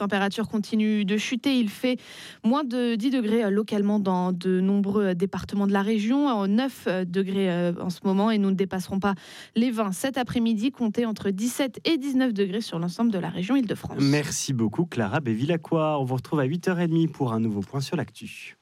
température continue de chuter. Il fait moins de 10 degrés localement dans de nombreux départements de la région. 9 degrés en ce moment et nous ne dépasserons pas les 20 cet après-midi. Comptez entre 17 et 19 degrés sur l'ensemble de la région Île-de-France. Merci beaucoup Clara Bévilacqua. On vous retrouve à 8h30 pour un nouveau point sur l'actu.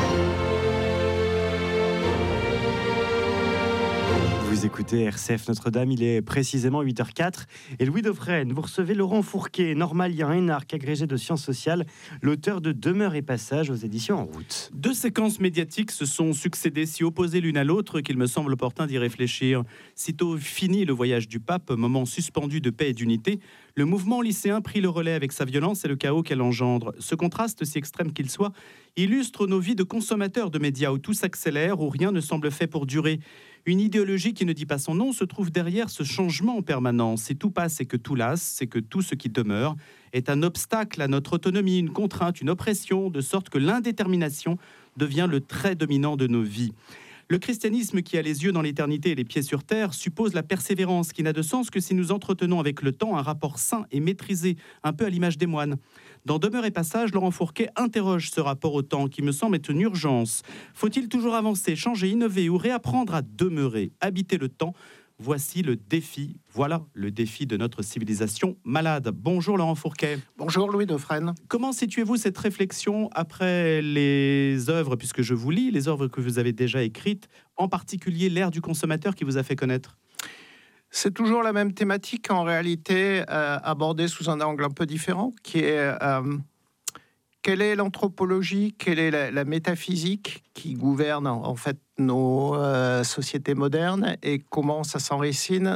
Vous écoutez RCF Notre-Dame, il est précisément 8h04 et Louis Dauphren, vous recevez Laurent Fourquet, normalien énarque, agrégé de sciences sociales, l'auteur de Demeure et Passage aux éditions En Route. Deux séquences médiatiques se sont succédées si opposées l'une à l'autre qu'il me semble opportun d'y réfléchir. Sitôt fini le voyage du pape, moment suspendu de paix et d'unité, le mouvement lycéen prit le relais avec sa violence et le chaos qu'elle engendre. Ce contraste, si extrême qu'il soit, illustre nos vies de consommateurs de médias où tout s'accélère, où rien ne semble fait pour durer. Une idéologie qui ne dit pas son nom se trouve derrière ce changement en permanence. Si tout passe et que tout lasse, c'est que tout ce qui demeure est un obstacle à notre autonomie, une contrainte, une oppression, de sorte que l'indétermination devient le trait dominant de nos vies. Le christianisme qui a les yeux dans l'éternité et les pieds sur terre suppose la persévérance qui n'a de sens que si nous entretenons avec le temps un rapport sain et maîtrisé, un peu à l'image des moines. Dans Demeure et Passage, Laurent Fourquet interroge ce rapport au temps qui me semble être une urgence. Faut-il toujours avancer, changer, innover ou réapprendre à demeurer, habiter le temps ? Voici le défi, voilà le défi de notre civilisation malade. Bonjour Laurent Fourquet. Bonjour Louis Dauphren. Comment situez-vous cette réflexion après les œuvres, puisque je vous lis, les œuvres que vous avez déjà écrites, en particulier l'ère du consommateur qui vous a fait connaître ? C'est toujours la même thématique, en réalité, abordée sous un angle un peu différent, qui est quelle est l'anthropologie, quelle est la métaphysique qui gouverne en fait nos sociétés modernes et comment ça s'enracine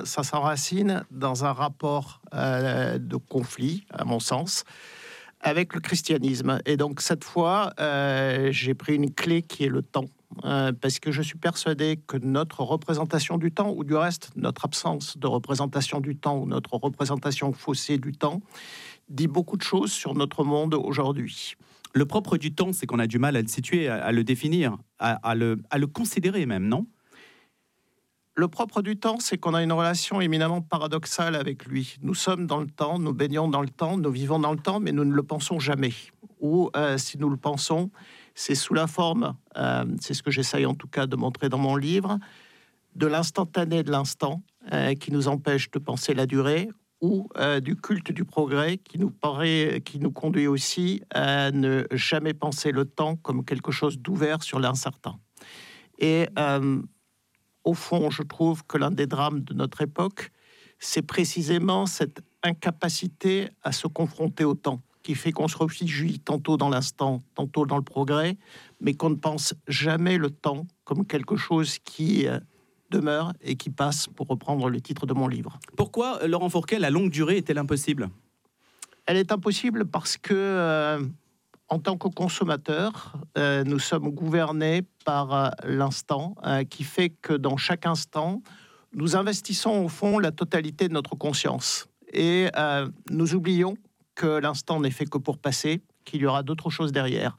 dans un rapport de conflit, à mon sens, avec le christianisme. Et donc cette fois, j'ai pris une clé qui est le temps. Parce que je suis persuadé que notre représentation du temps, ou du reste, notre absence de représentation du temps, ou notre représentation faussée du temps, dit beaucoup de choses sur notre monde aujourd'hui. Le propre du temps, c'est qu'on a du mal à le situer, à le définir, à le considérer même, non ? Le propre du temps, c'est qu'on a une relation éminemment paradoxale avec lui. Nous sommes dans le temps, nous baignons dans le temps, nous vivons dans le temps, mais nous ne le pensons jamais. Ou si nous le pensons, c'est sous la forme, c'est ce que j'essaye en tout cas de montrer dans mon livre, de l'instantané de l'instant qui nous empêche de penser la durée, ou du culte du progrès qui nous conduit aussi à ne jamais penser le temps comme quelque chose d'ouvert sur l'incertain. Et au fond, je trouve que l'un des drames de notre époque, c'est précisément cette incapacité à se confronter au temps, qui fait qu'on se réfugie tantôt dans l'instant, tantôt dans le progrès, mais qu'on ne pense jamais le temps comme quelque chose qui demeure et qui passe, pour reprendre le titre de mon livre. Pourquoi, Laurent Fourquet, la longue durée est-elle impossible ? Elle est impossible parce que, en tant que consommateur, nous sommes gouvernés par l'instant, qui fait que dans chaque instant, nous investissons au fond la totalité de notre conscience. Et nous oublions que l'instant n'est fait que pour passer, qu'il y aura d'autres choses derrière.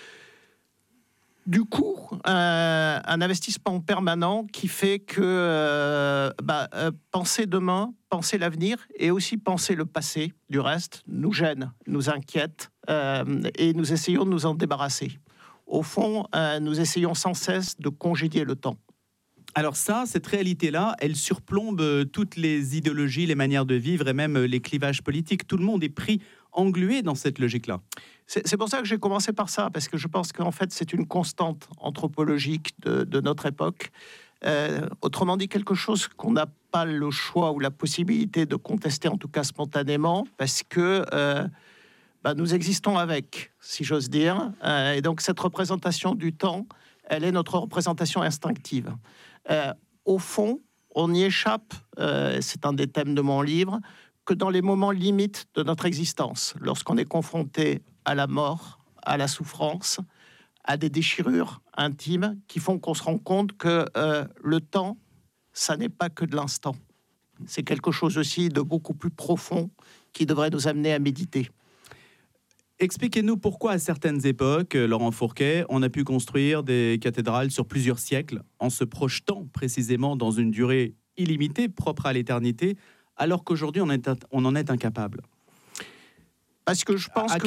Du coup, un investissement permanent qui fait que penser demain, penser l'avenir et aussi penser le passé, du reste, nous gêne, nous inquiète et nous essayons de nous en débarrasser. Au fond, nous essayons sans cesse de congédier le temps. Alors ça, cette réalité-là, elle surplombe toutes les idéologies, les manières de vivre et même les clivages politiques. Tout le monde est pris, englué dans cette logique-là. C'est pour ça que j'ai commencé par ça, parce que je pense qu'en fait, c'est une constante anthropologique de notre époque. Autrement dit, quelque chose qu'on n'a pas le choix ou la possibilité de contester, en tout cas spontanément, parce que nous existons avec, si j'ose dire. Et donc, cette représentation du temps, elle est notre représentation instinctive. Au fond, on y échappe, c'est un des thèmes de mon livre, que dans les moments limites de notre existence, lorsqu'on est confronté à la mort, à la souffrance, à des déchirures intimes qui font qu'on se rend compte que le temps, ça n'est pas que de l'instant. C'est quelque chose aussi de beaucoup plus profond qui devrait nous amener à méditer. Expliquez-nous pourquoi, à certaines époques, Laurent Fourquet, on a pu construire des cathédrales sur plusieurs siècles en se projetant précisément dans une durée illimitée, propre à l'éternité, alors qu'aujourd'hui, on en est incapable. Parce que je pense À que